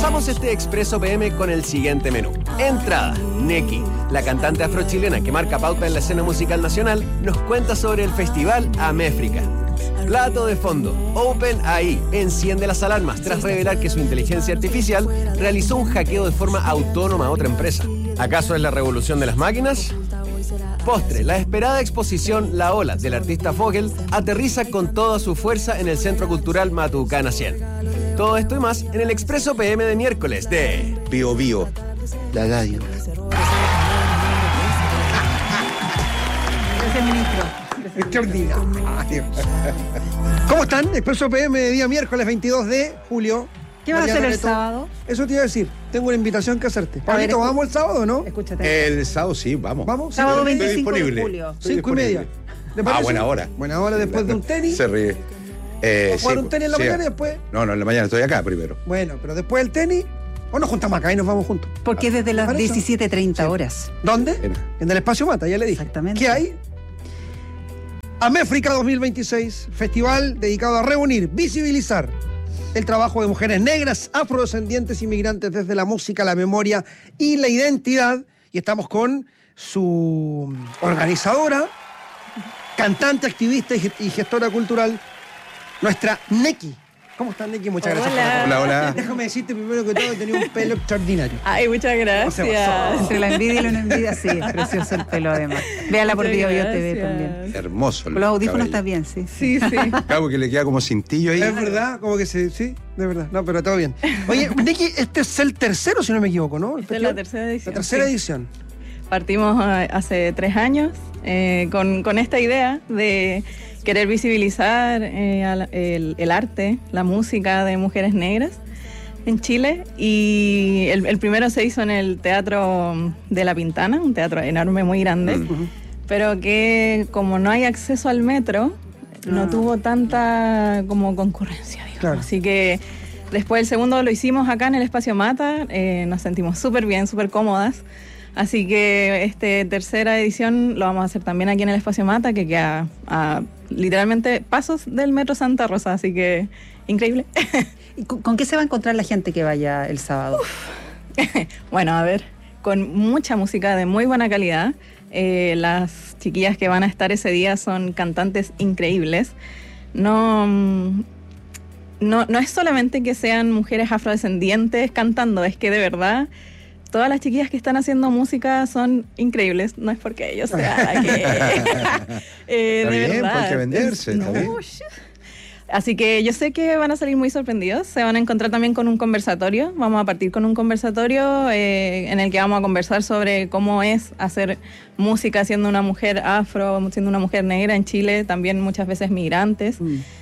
Comenzamos este Expreso PM con el siguiente menú. Entrada, Neki, la cantante afrochilena que marca pauta en la escena musical nacional, nos cuenta sobre el festival Améfrica. Plato de fondo, OpenAI enciende las alarmas tras revelar que su inteligencia artificial realizó un hackeo de forma autónoma a otra empresa. ¿Acaso es la revolución de las máquinas? Postre, la esperada exposición La Ola del artista Fogel aterriza con toda su fuerza en el Centro Cultural Matucana 100. Todo esto y más en el Expreso PM de miércoles de Bio Bio, la radio. Gracias, ministro. Extraordinario. ¿Cómo están? Expreso PM de día miércoles 22 de julio. ¿Qué vas a hacer el Loreto. sábado? Eso te iba a decir. Tengo una invitación que hacerte. Pablito, ¿vamos el sábado o no? Escúchate. El sábado sí, vamos. ¿Vamos? Sábado Estoy 25 de disponible. julio. 5:30. ¿Te parece? Buena hora. Buena hora después de un tenis. Se ríe. Jugar un tenis en la mañana y después. No, en la mañana estoy acá primero. Bueno, pero después del tenis, o nos juntamos acá y nos vamos juntos. Porque es desde las ¿Para eso? 17:30 horas. ¿Dónde? Bien. En el Espacio Mata, ya le dije. Exactamente. ¿Qué hay? Améfrica 2026, festival dedicado a reunir, visibilizar el trabajo de mujeres negras, afrodescendientes, inmigrantes desde la música, la memoria y la identidad. Y estamos con su organizadora, cantante, activista y gestora cultural, nuestra Neki. ¿Cómo estás, Neki? Muchas gracias por la Hola, hola. Déjame decirte primero que todo que tenía un pelo extraordinario. Ay, muchas No se gracias. pasó. Entre la envidia y la no envidia, sí, es precioso el pelo además. Véala por Muchas Bio Bio TV gracias. también. Hermoso. Con los audífonos está cabello. bien, sí. Sí, sí. Claro, que le queda como cintillo ahí. Es verdad, como que sí, de verdad. No, pero todo bien. Oye, Neki, este es el tercero, si no me equivoco, ¿no? El Esta es la festival. tercera edición. La tercera sí. edición. Partimos hace 3 años con esta idea de querer visibilizar el arte, la música de mujeres negras en Chile. Y el primero se hizo en el Teatro de La Pintana, un teatro enorme, muy grande, pero que como no hay acceso al metro, no tuvo tanta como concurrencia, digamos. Claro. Así que después el segundo lo hicimos acá en el Espacio Mata, nos sentimos súper bien, súper cómodas. Así que tercera edición lo vamos a hacer también aquí en el Espacio Mata, que queda a literalmente pasos del Metro Santa Rosa, así que increíble. ¿Y con qué se va a encontrar la gente que vaya el sábado? Bueno, a ver, con mucha música de muy buena calidad. Las chiquillas que van a estar ese día son cantantes increíbles. No es solamente que sean mujeres afrodescendientes cantando, es que de verdad todas las chiquillas que están haciendo música son increíbles. No es porque ellos sean que Está de bien, verdad. hay que venderse, está bien. Así que yo sé que van a salir muy sorprendidos. Se van a encontrar también con un conversatorio. Vamos a partir con un conversatorio en el que vamos a conversar sobre cómo es hacer música siendo una mujer afro, siendo una mujer negra en Chile, también muchas veces migrantes.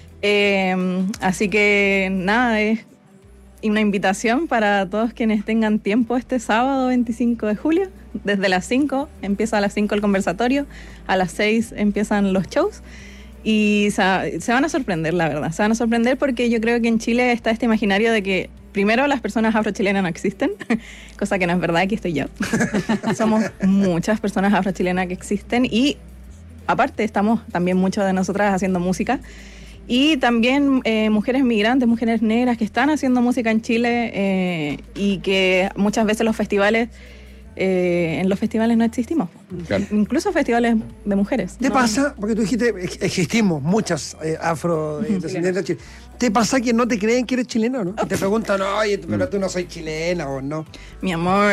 Así que nada, es una invitación para todos quienes tengan tiempo este sábado 25 de julio. Desde las 5, empieza a las 5 el conversatorio, a las 6 empiezan los shows. Y se van a sorprender, la verdad. Se van a sorprender porque yo creo que en Chile está este imaginario de que primero las personas afrochilenas no existen, cosa que no es verdad, aquí estoy yo. Somos muchas personas afrochilenas que existen y aparte estamos también muchas de nosotras haciendo música. Y también mujeres migrantes, mujeres negras que están haciendo música en Chile y que muchas veces en los festivales no existimos. Claro. Incluso festivales de mujeres. ¿Te ¿no? pasa? Porque tú dijiste, existimos muchas afrodescendientes de Chile. ¿Te pasa que no te creen que eres chilena o no? Que te preguntan, oye, pero tú no soy chilena o no. Mi amor.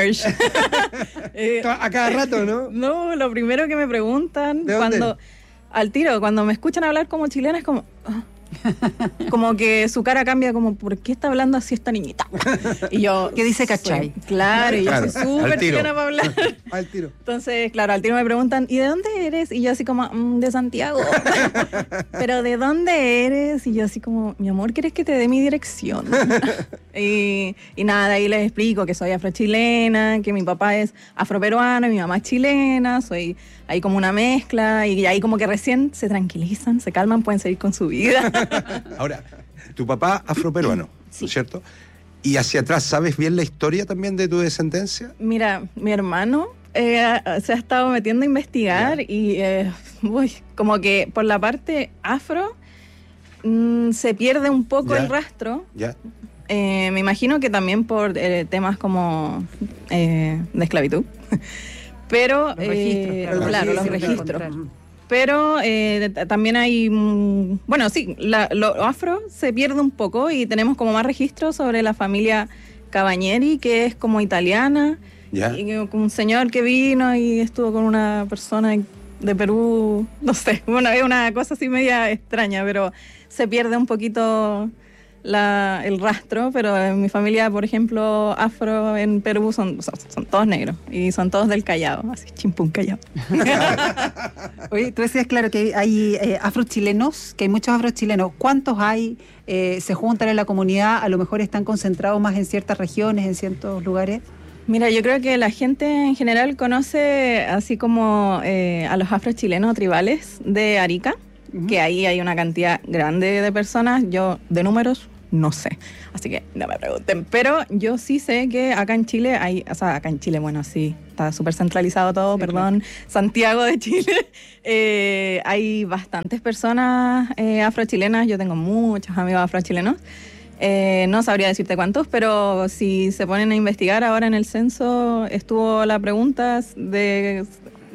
A cada rato, ¿no? No, lo primero que me preguntan ¿De dónde cuando me escuchan hablar como chilena es como... como que su cara cambia como, ¿por qué está hablando así esta niñita? Y yo... ¿Qué dice Cachai? Claro, y yo Claro, soy al súper tiro. chilena para hablar. Al tiro. Entonces, claro, al tiro me preguntan, ¿y de dónde eres? Y yo así como, de Santiago. ¿Pero de dónde eres? Y yo así como, mi amor, ¿quieres que te dé mi dirección? y nada, ahí les explico que soy afrochilena, que mi papá es afroperuano y mi mamá es chilena, soy ahí como una mezcla, y ahí como que recién se tranquilizan, se calman, pueden seguir con su vida. Ahora, tu papá afroperuano, ¿no es cierto? Y hacia atrás, ¿sabes bien la historia también de tu descendencia? Mira, mi hermano se ha estado metiendo a investigar y como que por la parte afro se pierde un poco Ya. el rastro. ¿Ya? Me imagino que también por temas como de esclavitud. Pero, Los registros, claro, los registros. Pero también hay, bueno, sí, lo afro se pierde un poco y tenemos como más registros sobre la familia Caballeri, que es como italiana, y un señor que vino y estuvo con una persona de Perú, no sé, es una cosa así media extraña, pero se pierde un poquito el rastro, pero en mi familia, por ejemplo, afro en Perú son todos negros y son todos del Callao, así chimpún Callao. Oye, tú decías, claro, que hay afrochilenos, que hay muchos afrochilenos. ¿Cuántos hay? ¿Se juntan en la comunidad? A lo mejor están concentrados más en ciertas regiones, en ciertos lugares. Mira, yo creo que la gente en general conoce así como a los afrochilenos tribales de Arica, que ahí hay una cantidad grande de personas. Yo de números no sé, así que no me pregunten, pero yo sí sé que acá en Chile bueno, sí, está súper centralizado todo, sí, perdón, claro. Santiago de Chile, hay bastantes personas afrochilenas, yo tengo muchos amigos afrochilenos, no sabría decirte cuántos, pero si se ponen a investigar ahora en el censo, estuvo la pregunta de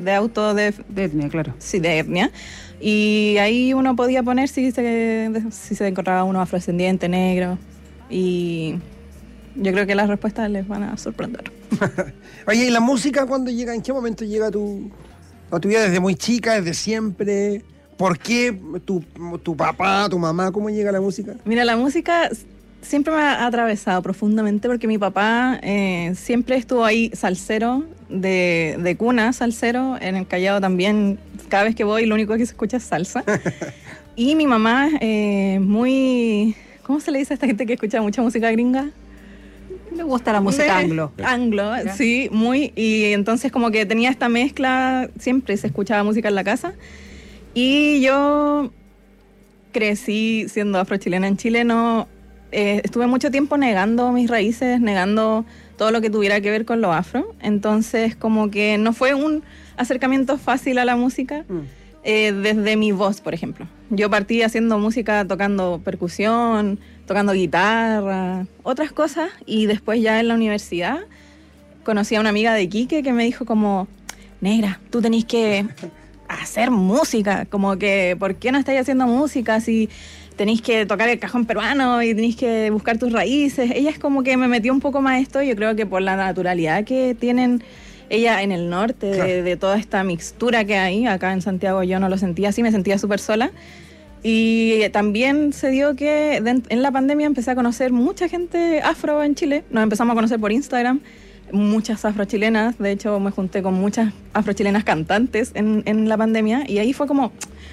etnia, claro. Sí, de etnia. Y ahí uno podía poner si se encontraba uno afrodescendiente, negro. Y yo creo que las respuestas les van a sorprender. Oye, ¿y la música cuándo llega? ¿En qué momento llega a tu vida? ¿Desde muy chica? ¿Desde siempre? ¿Por qué tu papá, tu mamá? ¿Cómo llega la música? Mira, la música siempre me ha atravesado profundamente porque mi papá siempre estuvo ahí salsero, de cuna salsero, en el Callao también. Cada vez que voy lo único que se escucha es salsa. Y mi mamá muy... ¿Cómo se le dice a esta gente que escucha mucha música gringa? Me gusta la música anglo. Anglo, ¿ya? Sí, muy. Y entonces como que tenía esta mezcla, siempre se escuchaba música en la casa. Y yo crecí siendo afrochilena en Chile, estuve mucho tiempo negando mis raíces, negando todo lo que tuviera que ver con lo afro. Entonces como que no fue un acercamiento fácil a la música desde mi voz, por ejemplo. Yo partí haciendo música, tocando percusión, tocando guitarra, otras cosas, y después ya en la universidad conocí a una amiga de Iquique que me dijo como, negra, tú tenés que hacer música, como que, ¿por qué no estáis haciendo música si tenéis que tocar el cajón peruano y tenéis que buscar tus raíces? Ella es como que me metió un poco más esto, yo creo que por la naturalidad que tienen ella en el norte, claro, de toda esta mixtura que hay. Acá en Santiago yo no lo sentía así, me sentía súper sola. Y también se dio que en la pandemia empecé a conocer mucha gente afro en Chile. Nos empezamos a conocer por Instagram, muchas afrochilenas. De hecho, me junté con muchas afrochilenas cantantes en la pandemia. Y ahí fue como...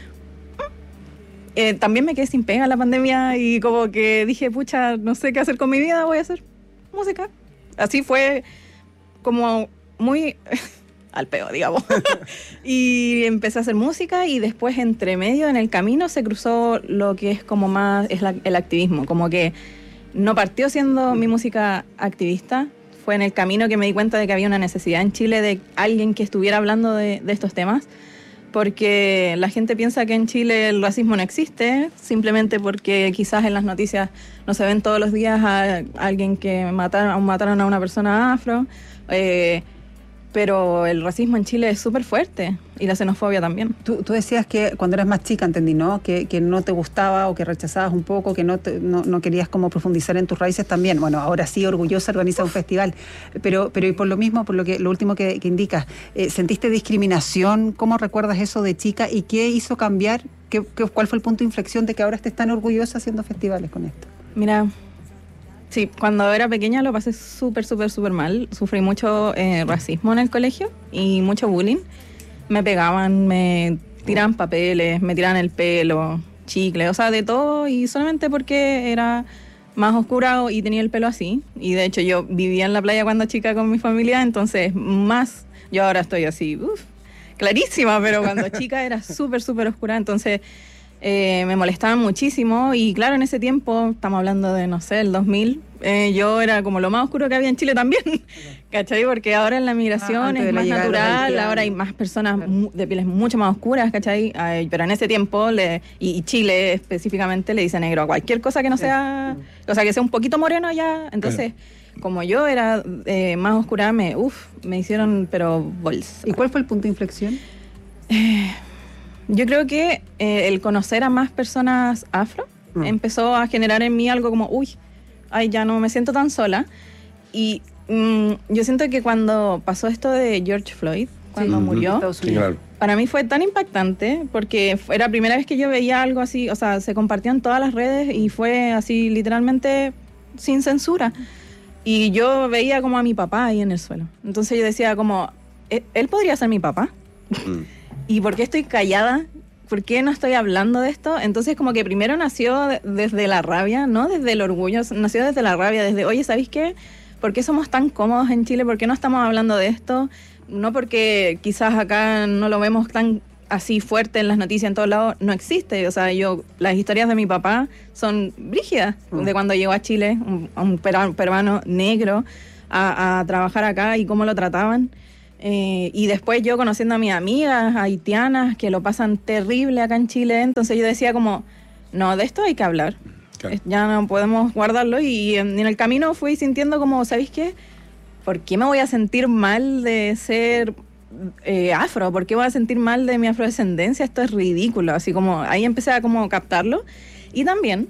también me quedé sin pega en la pandemia y como que dije, pucha, no sé qué hacer con mi vida, voy a hacer música. Así fue como muy al peo, digamos. Y empecé a hacer música y después entre medio en el camino se cruzó lo que es como más el activismo, como que no partió siendo mi música activista, fue en el camino que me di cuenta de que había una necesidad en Chile de alguien que estuviera hablando de estos temas, porque la gente piensa que en Chile el racismo no existe, simplemente porque quizás en las noticias no se ven todos los días a alguien que mataron a una persona afro, pero el racismo en Chile es súper fuerte y la xenofobia también. Tú decías que cuando eras más chica, entendí, ¿no? Que no te gustaba o que rechazabas un poco, que no querías como profundizar en tus raíces también. Bueno, ahora sí, orgullosa, organiza un festival. Pero y por lo mismo, lo último que indicas, ¿sentiste discriminación? ¿Cómo recuerdas eso de chica? ¿Y qué hizo cambiar? ¿Cuál fue el punto de inflexión de que ahora estés tan orgullosa haciendo festivales con esto? Mira... Sí, cuando era pequeña lo pasé súper mal. Sufrí mucho racismo en el colegio y mucho bullying. Me pegaban, me tiraban papeles, me tiraban el pelo, chicle, o sea, de todo. Y solamente porque era más oscura y tenía el pelo así. Y de hecho yo vivía en la playa cuando chica con mi familia, entonces más... Yo ahora estoy así, clarísima, pero cuando chica era súper oscura. Entonces me molestaban muchísimo y claro, en ese tiempo, estamos hablando de, no sé, el 2000, yo era como lo más oscuro que había en Chile también, ¿cachai? Porque ahora en la migración es más natural, ahora hay más personas de pieles mucho más oscuras, ¿cachai? Pero en ese tiempo, y Chile específicamente, le dice negro a cualquier cosa que no sea, o sea, que sea un poquito moreno ya, entonces... Como yo era más oscura, me hicieron, pero bolsa. ¿Y cuál fue el punto de inflexión? Yo creo que el conocer a más personas afro empezó a generar en mí algo como, ya no me siento tan sola. Y yo siento que cuando pasó esto de George Floyd, cuando murió, para mí fue tan impactante porque era la primera vez que yo veía algo así, o sea, se compartía en todas las redes y fue así literalmente sin censura. Y yo veía como a mi papá ahí en el suelo. Entonces yo decía como, ¿él podría ser mi papá? ¿Y por qué estoy callada? ¿Por qué no estoy hablando de esto? Entonces como que primero nació desde la rabia, no desde el orgullo, nació desde la rabia, desde, oye, ¿sabéis qué? ¿Por qué somos tan cómodos en Chile? ¿Por qué no estamos hablando de esto? No porque quizás acá no lo vemos tan así fuerte en las noticias en todos lados, no existe. O sea, las historias de mi papá son brígidas, de cuando llegó a Chile, un peruano negro, a trabajar acá y cómo lo trataban. Y después yo conociendo a mis amigas haitianas que lo pasan terrible acá en Chile, entonces yo decía como, no, de esto hay que hablar. Claro. Ya no podemos guardarlo y en el camino fui sintiendo como, ¿sabéis qué? ¿Por qué me voy a sentir mal de ser... afro? ¿Por qué voy a sentir mal de mi afrodescendencia? Esto es ridículo. Así como ahí empecé a como captarlo. Y también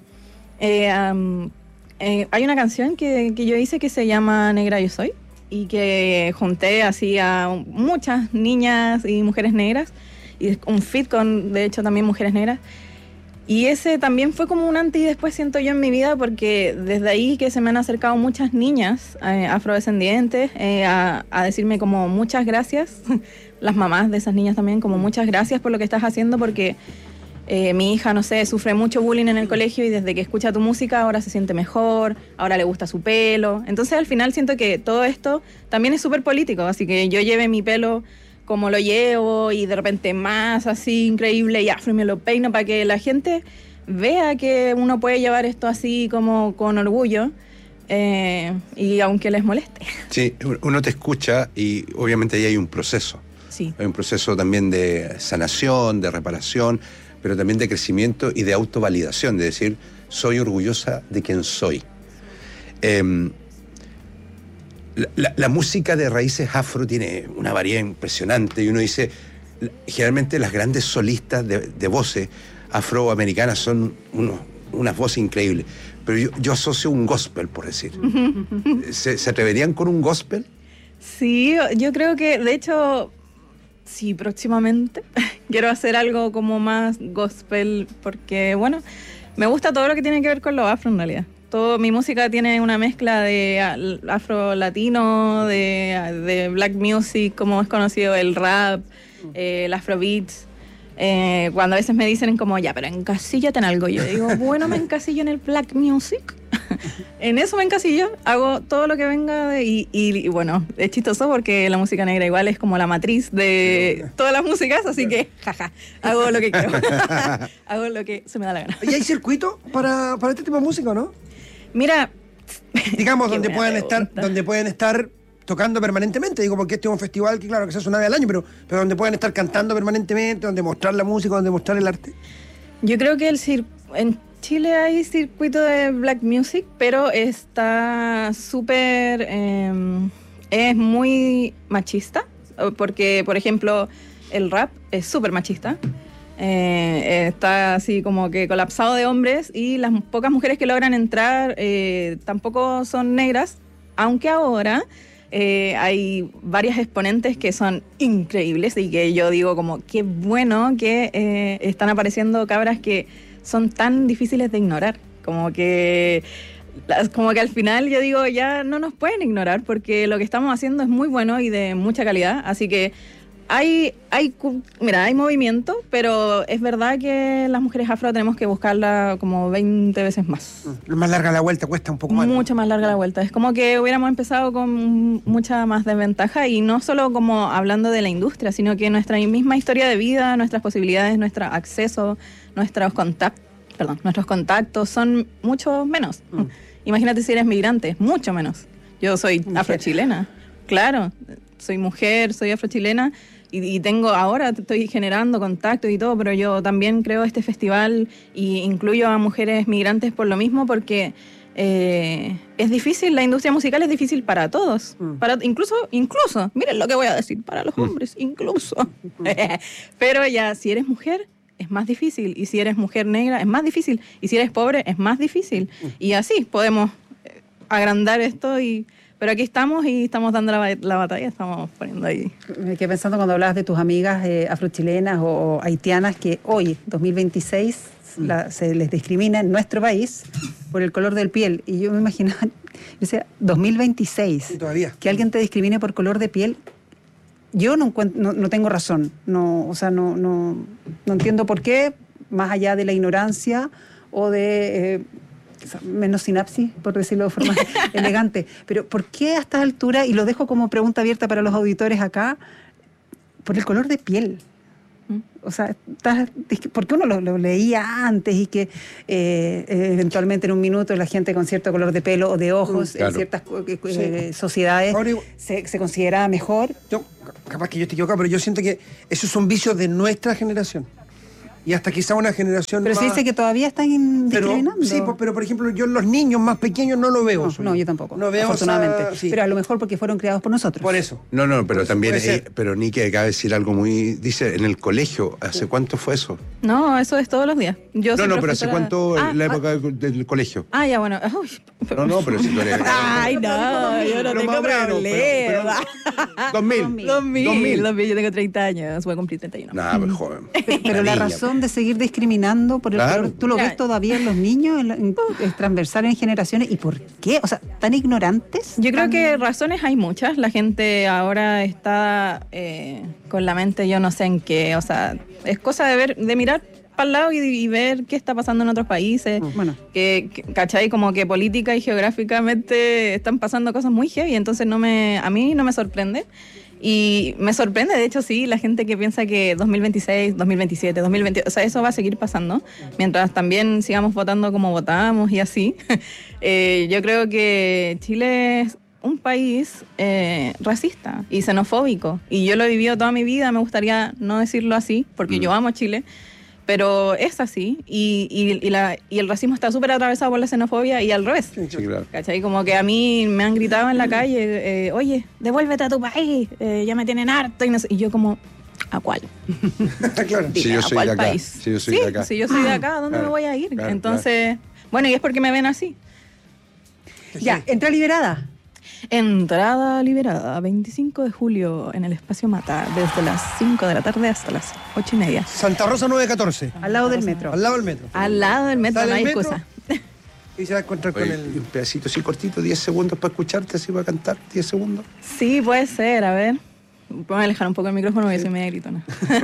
hay una canción que yo hice que se llama Negra Yo Soy y que junté así a muchas niñas y mujeres negras y un feat con, de hecho, también mujeres negras. Y ese también fue como un antes y después, siento yo, en mi vida, porque desde ahí que se me han acercado muchas niñas afrodescendientes a decirme como muchas gracias, las mamás de esas niñas también, como muchas gracias por lo que estás haciendo, porque mi hija, no sé, sufre mucho bullying en el colegio y desde que escucha tu música ahora se siente mejor, ahora le gusta su pelo. Entonces al final siento que todo esto también es súper político, así que yo lleve mi pelo como lo llevo y de repente más así increíble y afro y me lo peino para que la gente vea que uno puede llevar esto así como con orgullo y aunque les moleste. Sí, uno te escucha y obviamente ahí hay un proceso. Sí. Hay un proceso también de sanación, de reparación, pero también de crecimiento y de autovalidación, de decir, soy orgullosa de quien soy. La música de raíces afro tiene una variedad impresionante y uno dice, generalmente las grandes solistas de voces afroamericanas son unas voces increíbles, pero yo asocio un gospel, por decir. ¿Se atreverían con un gospel? Sí, yo creo que, de hecho, sí, próximamente quiero hacer algo como más gospel porque, bueno, me gusta todo lo que tiene que ver con lo afro en realidad. Mi música tiene una mezcla de afro-latino, de black music, como es conocido el rap, el afrobeats. Cuando a veces me dicen como, ya, pero encasíllate en algo. Yo digo, bueno, me encasillo en el black music. En eso me encasillo, hago todo lo que venga y bueno, es chistoso porque la música negra igual es como la matriz de todas las músicas, así que, jaja, hago lo que quiero. Hago lo que se me da la gana. ¿Y hay circuito para este tipo de música, no? Mira, digamos, donde pueden estar tocando permanentemente, digo, porque este es un festival que claro que se hace una vez al año, pero donde pueden estar cantando permanentemente, donde mostrar la música, donde mostrar el arte. Yo creo que en Chile hay circuito de black music, pero está súper, es muy machista, porque, por ejemplo, el rap es súper machista. Está así como que colapsado de hombres y las pocas mujeres que logran entrar tampoco son negras, aunque ahora hay varias exponentes que son increíbles y que yo digo como qué bueno que están apareciendo cabras que son tan difíciles de ignorar, como que al final yo digo ya no nos pueden ignorar porque lo que estamos haciendo es muy bueno y de mucha calidad, así que Mira, hay movimiento, pero es verdad que las mujeres afro tenemos que buscarla como 20 veces más. Más larga la vuelta, cuesta un poco más. Mucho más larga la vuelta. Es como que hubiéramos empezado con mucha más desventaja, y no solo como hablando de la industria, sino que nuestra misma historia de vida, nuestras posibilidades, nuestro acceso, nuestros contactos son mucho menos. Imagínate si eres migrante, mucho menos. Yo soy afrochilena, claro, soy mujer, soy afrochilena, y estoy generando contactos y todo, pero yo también creo este festival y incluyo a mujeres migrantes por lo mismo, porque es difícil, la industria musical es difícil para todos, incluso, miren lo que voy a decir, para los hombres, incluso. Pero ya, si eres mujer, es más difícil, y si eres mujer negra, es más difícil, y si eres pobre, es más difícil, y así podemos agrandar esto, pero aquí estamos y estamos dando la batalla, estamos poniendo ahí. Me quedé pensando cuando hablabas de tus amigas afrochilenas o haitianas, que hoy, 2026, se les discrimina en nuestro país por el color del piel. Y yo me imaginaba, yo decía, 2026, ¿Y todavía? Que alguien te discrimine por color de piel. Yo no tengo razón, no entiendo por qué, más allá de la ignorancia o de menos sinapsis, por decirlo de forma elegante. Pero ¿por qué a esta altura, y lo dejo como pregunta abierta para los auditores acá, por el color de piel? O sea, ¿por qué uno lo leía antes y que eventualmente en un minuto la gente con cierto color de pelo o de ojos en ciertas sociedades se consideraba mejor? Capaz que yo estoy equivocado, pero yo siento que esos son vicios de nuestra generación. Y hasta quizá una generación pero más... se dice que todavía están discriminando. Sí, pero por ejemplo, yo en los niños más pequeños no lo veo. No, yo tampoco, no veo, afortunadamente. Sí. Pero a lo mejor porque fueron criados por nosotros. Por eso. No, pero también, pero Niki, acaba de decir algo muy... Dice, en el colegio, ¿hace cuánto fue eso? No, eso es todos los días. Pero ¿hace cuánto en la época del colegio? Ya, bueno. Uy, pero si tú eres... Ay, no, yo no tengo problema. 2000, yo tengo 30 años, voy a cumplir 31. Nah, pero joven. Pero la razón de seguir discriminando por el color, ¿tú lo ves todavía en los niños, es transversal en generaciones? ¿Y por qué? O sea, ¿tan ignorantes? Yo creo que razones hay muchas. La gente ahora está con la mente yo no sé en qué. O sea, es cosa de mirar para el lado y ver qué está pasando en otros países. Bueno. ¿Cachai? Como que política y geográficamente están pasando cosas muy heavy, entonces a mí no me sorprende. Y me sorprende, de hecho, sí, la gente que piensa que 2026, 2027, 2020, o sea, eso va a seguir pasando, mientras también sigamos votando como votamos y así. Yo creo que Chile es un país racista y xenofóbico, y yo lo he vivido toda mi vida. Me gustaría no decirlo así, porque yo amo a Chile, pero es así, y el racismo está súper atravesado por la xenofobia y al revés. Sí, claro. ¿Cachai? Como que a mí me han gritado en la calle, oye, devuélvete a tu país, ya me tienen harto, y no sé, y yo como, ¿a cuál? Claro. Si yo soy de acá. País? Si yo soy de acá. Si yo soy de acá, ¿a dónde me voy a ir? Claro, entonces, bueno, y es porque me ven así. Ya, entrada liberada. Entrada liberada, 25 de julio en el Espacio Mata, desde las 5 de la tarde hasta las 8:30. Santa Rosa 914. Al lado del metro. Al lado del metro. Al lado del metro, Sale no hay el metro, excusa. Y se va a encontrar con Oye, el... un pedacito así cortito, 10 segundos para escucharte, así para cantar, 10 segundos. Sí, puede ser, a ver. Voy a alejar un poco el micrófono porque soy media gritona.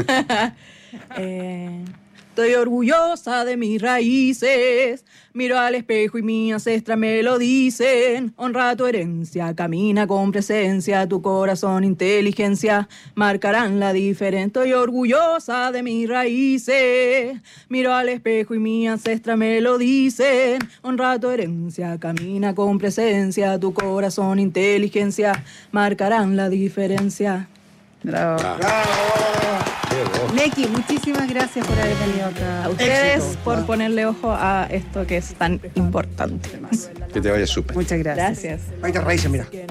Estoy orgullosa de mis raíces, miro al espejo y mi ancestra me lo dicen. Honra tu herencia, camina con presencia, tu corazón, inteligencia, marcarán la diferencia. Estoy orgullosa de mis raíces, miro al espejo y mi ancestra me lo dicen. Honra tu herencia, camina con presencia, tu corazón, inteligencia, marcarán la diferencia. Bravo. Neki, muchísimas gracias por haber venido acá. A ustedes Éxito. por ponerle ojo a esto que es tan importante. Que te vaya súper. Muchas gracias. Gracias. Ahí te raíces, mira.